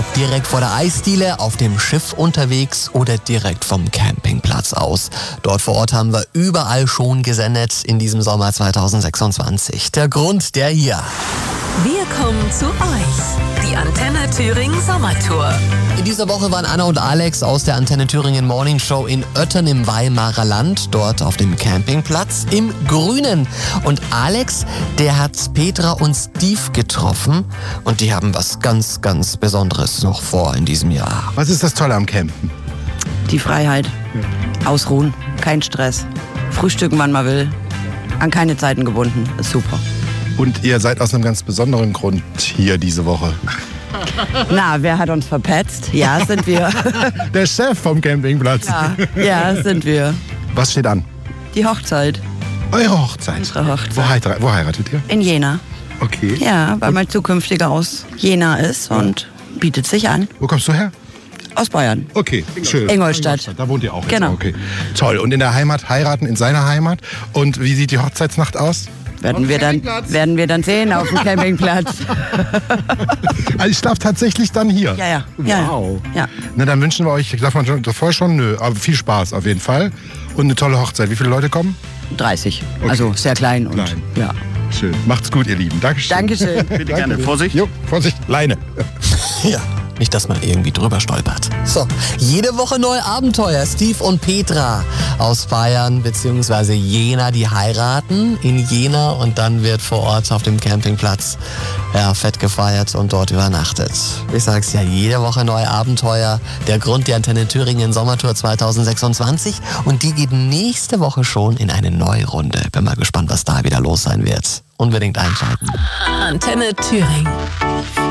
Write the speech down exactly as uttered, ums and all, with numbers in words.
ob direkt vor der Eisdiele, auf dem Schiff unterwegs oder direkt vom Campingplatz aus. Dort vor Ort haben wir überall schon gesendet in diesem Sommer zweitausendsechsundzwanzig. Der Grund, der hier. Wir kommen zu euch. Die Antenne Thüringen Sommertour. In dieser Woche waren Anna und Alex aus der Antenne Thüringen Morning Show in Oettern im Weimarer Land, dort auf dem Campingplatz im Grünen. Und Alex, der hat Petra und Steve getroffen und die haben was ganz, ganz Besonderes noch vor in diesem Jahr. Was ist das Tolle am Campen? Die Freiheit. Ausruhen, kein Stress. Frühstücken, wann man will. An keine Zeiten gebunden. Ist super. Und ihr seid aus einem ganz besonderen Grund hier diese Woche. Na, wer hat uns verpetzt? Ja, sind wir. Der Chef vom Campingplatz. Ja, ja, sind wir. Was steht an? Die Hochzeit. Eure Hochzeit. Unsere Hochzeit. Wo, heira- wo heiratet ihr? In Jena. Okay. Ja, weil mein zukünftiger aus Jena ist und bietet sich an. Wo kommst du her? Aus Bayern. Okay, schön. Ingolstadt. Da wohnt ihr auch. Jetzt. Genau. Okay. Toll. Und in der Heimat heiraten, in seiner Heimat. Und wie sieht die Hochzeitsnacht aus? Werden wir, dann, werden wir dann sehen auf dem Campingplatz. Also ich darf tatsächlich dann hier. Ja, ja. ja Wow. Ja. Na, dann wünschen wir euch, darf man schon, davor schon, nö, aber viel Spaß auf jeden Fall. Und eine tolle Hochzeit. Wie viele Leute kommen? dreißig. Okay. Also sehr klein. Und, Klein. Ja. Schön. Macht's gut, ihr Lieben. Dankeschön. Dankeschön. Bitte gerne. Vorsicht. Jo, Vorsicht. Leine. Ja, nicht, dass man irgendwie drüber stolpert. So, jede Woche neue Abenteuer. Steve und Petra aus Bayern bzw. Jena, die heiraten in Jena und dann wird vor Ort auf dem Campingplatz ja, fett gefeiert und dort übernachtet. Ich sag's ja, jede Woche neue Abenteuer. Der Grund, die Antenne Thüringen Sommertour zweitausendsechsundzwanzig und die geht nächste Woche schon in eine neue Runde. Bin mal gespannt, was da wieder los sein wird. Unbedingt einschalten. Antenne Thüringen.